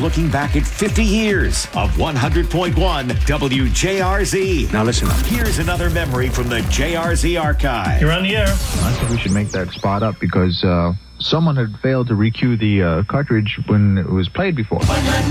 looking back at 50 years of 100.1 WJRZ. Now listen up. Here's another memory from the JRZ archive. You're on the air. I think we should make that spot up because someone had failed to recue the cartridge when it was played before.